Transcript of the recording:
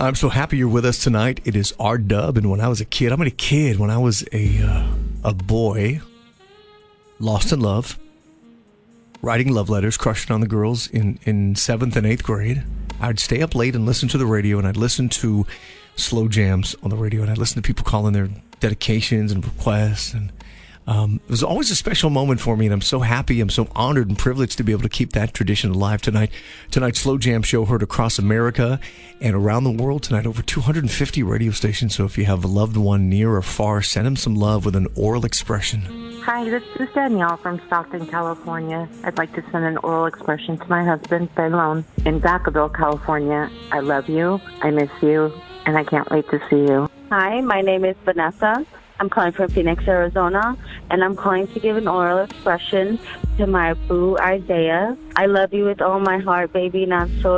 I'm so happy you're with us tonight. It is our dub, and when I was a kid, when I was a boy, lost in love, writing love letters, crushing on the girls in 7th and 8th grade. I'd stay up late and listen to the radio, and I'd listen to slow jams on the radio, and I'd listen to people calling their dedications and requests, and it was always a special moment for me, and I'm so happy, I'm so honored and privileged to be able to keep that tradition alive tonight. Tonight's Slow Jam Show heard across America and around the world tonight, over 250 radio stations. So if you have a loved one near or far, send them some love with an oral expression. Hi, this is Danielle from Stockton, California. I'd like to send an oral expression to my husband, Bailon, in Vacaville, California. I love you, I miss you, and I can't wait to see you. Hi, my name is Vanessa. I'm calling from Phoenix, Arizona, and I'm calling to give an oral expression to my boo, Isaiah. I love you with all my heart, baby, not so